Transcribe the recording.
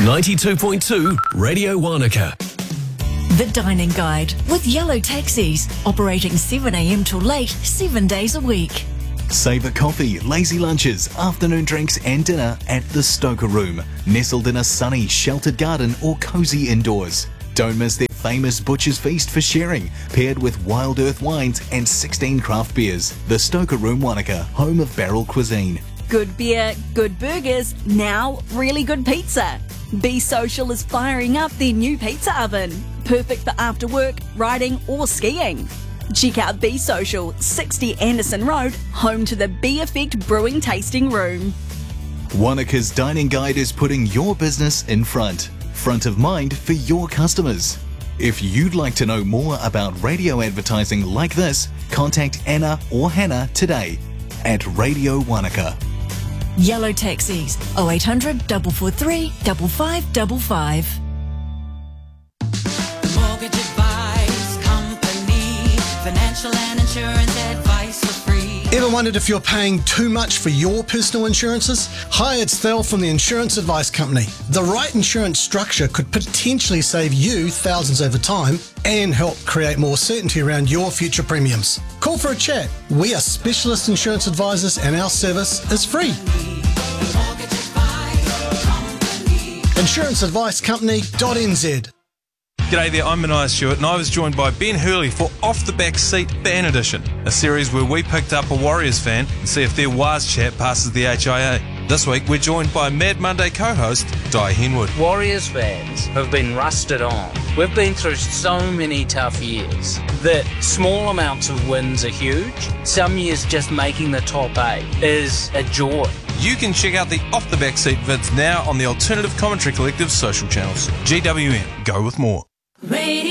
92.2 Radio Wanaka. The Dining Guide with Yellow Taxis, operating 7 a.m. till late, 7 days a week. Savour coffee, lazy lunches, afternoon drinks and dinner at the Stoker Room, nestled in a sunny, sheltered garden or cosy indoors. Don't miss their famous Butcher's Feast for sharing, paired with Wild Earth wines and 16 craft beers. The Stoker Room Wanaka, home of barrel cuisine. Good beer, good burgers, now really good pizza. Be Social is firing up their new pizza oven. Perfect for after work, riding or skiing. Check out Be Social, 60 Anderson Road, home to the Be Effect Brewing Tasting Room. Wanaka's Dining Guide is putting your business in front of mind for your customers. If you'd like to know more about radio advertising like this, contact Anna or Hannah today at Radio Wanaka. Yellow Taxis, 0800 443 5555. The Mortgage Advice Company, financial and insurance advice for free. Ever wondered if you're paying too much for your personal insurances? Hi, it's Thel from the Insurance Advice Company. The right insurance structure could potentially save you thousands over time and help create more certainty around your future premiums. Call for a chat. We are specialist insurance advisors and our service is free. InsuranceAdviceCompany.nz. G'day there, I'm Mania Stewart and I was joined by Ben Hurley for Off the Back Seat Fan Edition, a series where we picked up a Warriors fan and see if their Waz chat passes the HIA. This week we're joined by Mad Monday co-host Di Henwood. Warriors fans have been rusted on. We've been through so many tough years that small amounts of wins are huge. Some years just making the top 8 is a joy. You can check out the Off the Back Seat vids now on the Alternative Commentary Collective social channels. GWN, go with more.